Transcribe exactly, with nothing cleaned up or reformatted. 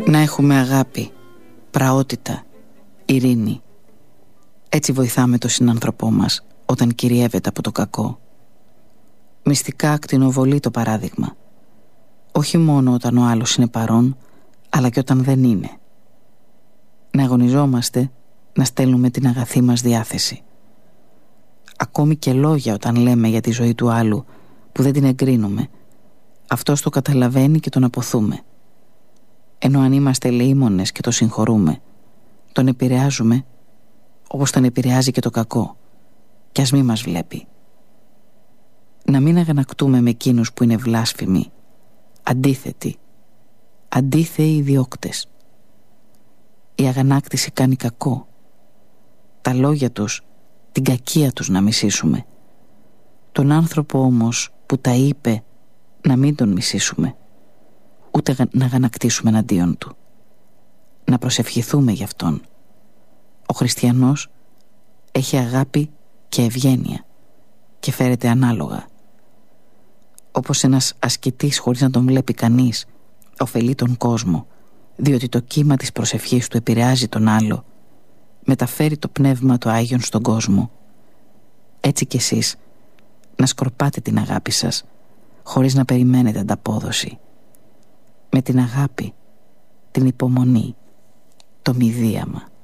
Να έχουμε αγάπη, πραότητα, ειρήνη. Έτσι βοηθάμε τον συνάνθρωπό μας όταν κυριεύεται από το κακό. Μυστικά ακτινοβολεί το παράδειγμα. Όχι μόνο όταν ο άλλος είναι παρόν, αλλά και όταν δεν είναι. Να αγωνιζόμαστε να στέλνουμε την αγαθή μας διάθεση. Ακόμη και λόγια όταν λέμε για τη ζωή του άλλου που δεν την εγκρίνουμε, αυτός το καταλαβαίνει και τον αποθούμε. Ενώ αν είμαστε λεήμονες και το συγχωρούμε, τον επηρεάζουμε όπως τον επηρεάζει και το κακό, κι ας μη μας βλέπει. Να μην αγανακτούμε με εκείνους που είναι βλάσφημοι, αντίθετοι, αντίθεοι ιδιόκτες. Η αγανάκτηση κάνει κακό. Τα λόγια τους, την κακία τους να μισήσουμε. Τον άνθρωπο όμως που τα είπε να μην τον μισήσουμε, ούτε να αγανακτήσουμε εναντίον του. Να προσευχηθούμε γι' αυτόν. Ο χριστιανός έχει αγάπη και ευγένεια και φέρεται ανάλογα. Όπως ένας ασκητής χωρίς να τον βλέπει κανείς ωφελεί τον κόσμο, διότι το κύμα της προσευχής του επηρεάζει τον άλλο, μεταφέρει το πνεύμα του Άγιον στον κόσμο. Έτσι κι εσείς να σκορπάτε την αγάπη σας χωρίς να περιμένετε ανταπόδοση. Με την αγάπη, την υπομονή, το μηδίαμα.